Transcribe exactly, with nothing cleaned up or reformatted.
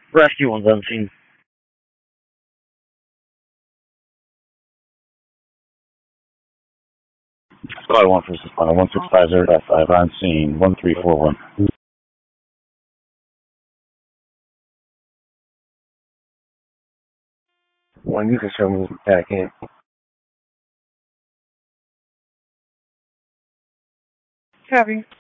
Rescue one's unseen. Squad one for Squad one six five zero dash five on scene one three four one. One, you can show me back in. Copy.